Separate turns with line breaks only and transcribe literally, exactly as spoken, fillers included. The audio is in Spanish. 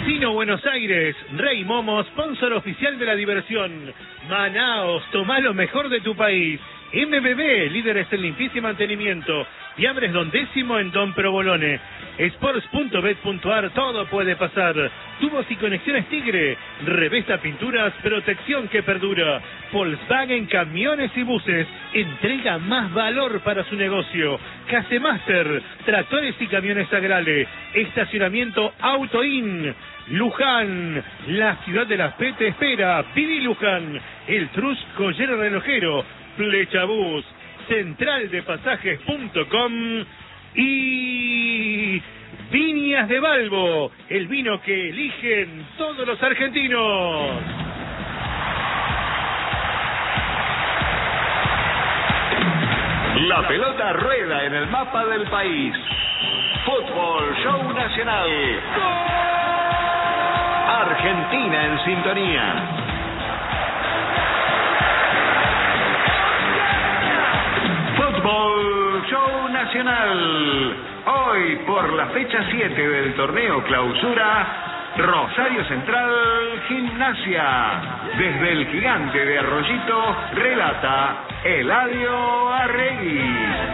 Casino Buenos Aires, Rey Momo, sponsor oficial de la diversión. Manaos, tomá lo mejor de tu país. M B B, líderes en limpieza y mantenimiento. Fiambres Don Décimo en Don Provolone. Sports punto bet punto ar, todo puede pasar. Tubos y conexiones Tigre. Revesta Pinturas, protección que perdura. Volkswagen Camiones y Buses, entrega más valor para su negocio. Casemaster, tractores y camiones Agrale. Estacionamiento Autoin. Luján, la ciudad de las P te espera. Viví Luján, el Trus Joyero Relojero. Flechabús, central de pasajes punto com y Viñas de Balbo, el vino que eligen todos los argentinos.
La pelota rueda en el mapa del país. Fútbol Show Nacional. Argentina en sintonía. Fútbol Show Nacional. Hoy, por la fecha siete del torneo Clausura, Rosario Central Gimnasia. Desde el Gigante de Arroyito, relata Eladio Arregui.